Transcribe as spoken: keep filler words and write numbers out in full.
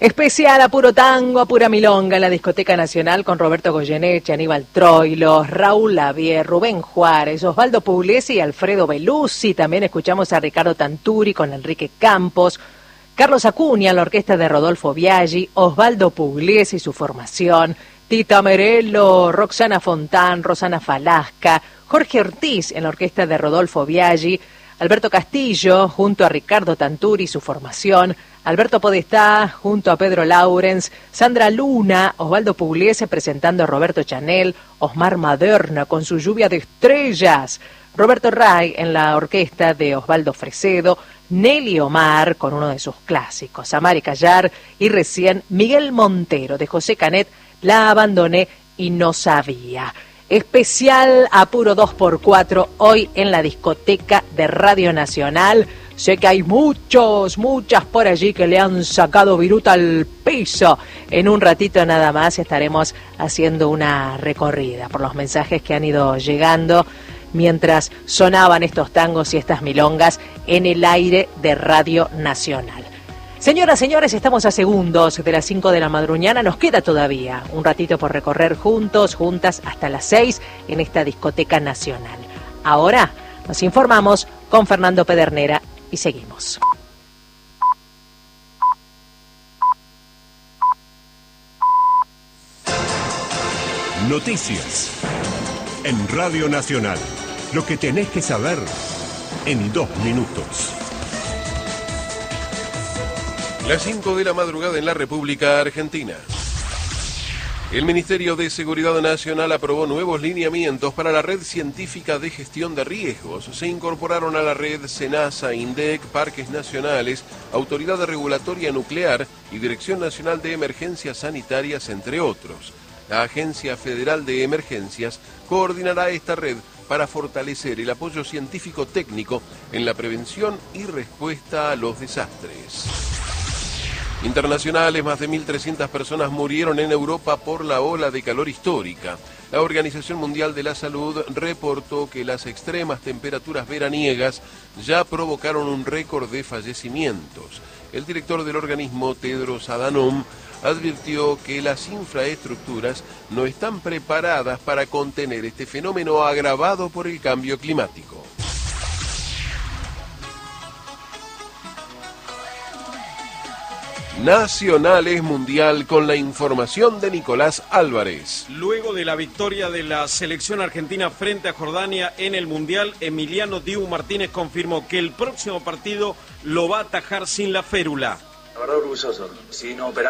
Especial a puro tango, a pura milonga en la Discoteca Nacional con Roberto Goyeneche, Aníbal Troilo, Raúl Lavie, Rubén Juárez, Osvaldo Pugliese y Alfredo Beluzzi. También escuchamos a Ricardo Tanturi con Enrique Campos, Carlos Acuña, la orquesta de Rodolfo Biaggi, Osvaldo Pugliese y su formación, Tita Merello, Roxana Fontán, Rosana Falasca, Jorge Ortiz en la orquesta de Rodolfo Biaggi, Alberto Castillo junto a Ricardo Tanturi y su formación, Alberto Podestá junto a Pedro Laurens, Sandra Luna, Osvaldo Pugliese presentando a Roberto Chanel, Osmar Maderna con su lluvia de estrellas, Roberto Ray en la orquesta de Osvaldo Fresedo, Nelly Omar con uno de sus clásicos, Amari Callar y recién Miguel Montero de José Canet, La abandoné y no sabía. Especial Apuro dos por cuatro hoy en la discoteca de Radio Nacional. Sé que hay muchos, muchas por allí que le han sacado viruta al piso. En un ratito nada más estaremos haciendo una recorrida por los mensajes que han ido llegando mientras sonaban estos tangos y estas milongas en el aire de Radio Nacional. Señoras, señores, estamos a segundos de las cinco de la madruñana. Nos queda todavía un ratito por recorrer juntos, juntas, hasta las seis en esta discoteca nacional. Ahora nos informamos con Fernando Pedernera y seguimos. Noticias en Radio Nacional. Lo que tenés que saber en dos minutos. Las cinco de la madrugada en la República Argentina. El Ministerio de Seguridad Nacional aprobó nuevos lineamientos para la Red Científica de Gestión de Riesgos. Se incorporaron a la red SENASA, INDEC, Parques Nacionales, Autoridad Regulatoria Nuclear y Dirección Nacional de Emergencias Sanitarias, entre otros. La Agencia Federal de Emergencias coordinará esta red para fortalecer el apoyo científico-técnico en la prevención y respuesta a los desastres. Internacionales, más de mil trescientas personas murieron en Europa por la ola de calor histórica. La Organización Mundial de la Salud reportó que las extremas temperaturas veraniegas ya provocaron un récord de fallecimientos. El director del organismo, Tedros Adhanom, advirtió que las infraestructuras no están preparadas para contener este fenómeno agravado por el cambio climático. Nacionales Mundial con la información de Nicolás Álvarez. Luego de la victoria de la selección argentina frente a Jordania en el Mundial, Emiliano Dibu Martínez confirmó que el próximo partido lo va a atajar sin la férula. La verdad orgulloso, sin operar.